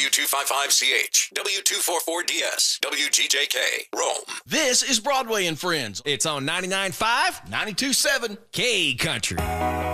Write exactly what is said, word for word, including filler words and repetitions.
W two fifty-five C H, W two forty-four D S, W G J K, Rome. This is Broadway and Friends. It's on ninety-nine point five, ninety-two point seven K Country.